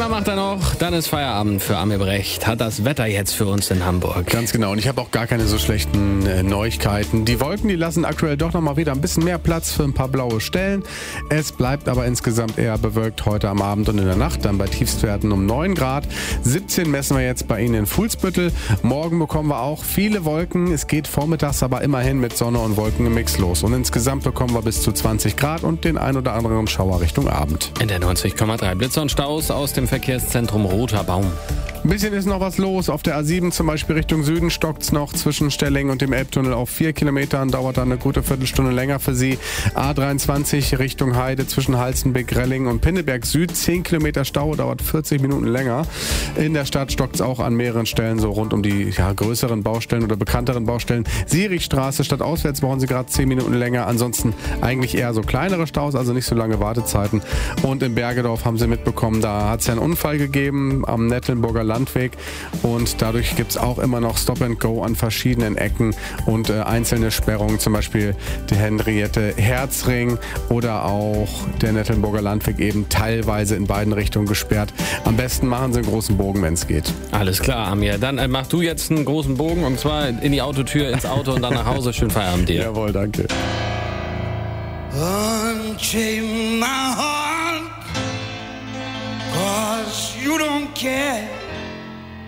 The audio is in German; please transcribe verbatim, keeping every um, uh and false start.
Thema macht er noch, dann ist Feierabend für Armin Brecht. Hat das Wetter jetzt für uns in Hamburg. Ganz genau, und ich habe auch gar keine so schlechten äh, Neuigkeiten. Die Wolken, die lassen aktuell doch nochmal wieder ein bisschen mehr Platz für ein paar blaue Stellen. Es bleibt aber insgesamt eher bewölkt heute am Abend und in der Nacht, dann bei Tiefstwerten um neun Grad. siebzehn messen wir jetzt bei Ihnen in Fuhlsbüttel. Morgen bekommen wir auch viele Wolken. Es geht vormittags aber immerhin mit Sonne und Wolken im Mix los. Und insgesamt bekommen wir bis zu zwanzig Grad und den ein oder anderen Schauer Richtung Abend. In der neunzig Komma drei Blitzer und Staus aus dem Verkehrszentrum Roter Baum. Ein bisschen ist noch was los. Auf der A sieben zum Beispiel Richtung Süden stockt's noch zwischen Stelling und dem Elbtunnel auf vier Kilometern. Dauert dann eine gute Viertelstunde länger für Sie. A dreiundzwanzig Richtung Heide zwischen Halstenbeck, Relling und Pinneberg Süd. zehn Kilometer Stau, dauert vierzig Minuten länger. In der Stadt stockt's auch an mehreren Stellen, so rund um die ja, größeren Baustellen oder bekannteren Baustellen. Sierichstraße stadtauswärts brauchen Sie gerade zehn Minuten länger. Ansonsten eigentlich eher so kleinere Staus, also nicht so lange Wartezeiten. Und in Bergedorf haben Sie mitbekommen, da hat es ja einen Unfall gegeben am Nettelnburger Landweg und dadurch gibt es auch immer noch Stop and Go an verschiedenen Ecken und äh, einzelne Sperrungen, zum Beispiel die Henriette Herzring oder auch der Nettelnburger Landweg eben teilweise in beiden Richtungen gesperrt. Am besten machen Sie einen großen Bogen, wenn es geht. Alles klar, Amir. Dann äh, mach du jetzt einen großen Bogen und zwar in die Autotür, ins Auto und dann nach Hause. Schönen Feierabend dir. Jawohl, danke. Unchain my heart, 'cause you don't care.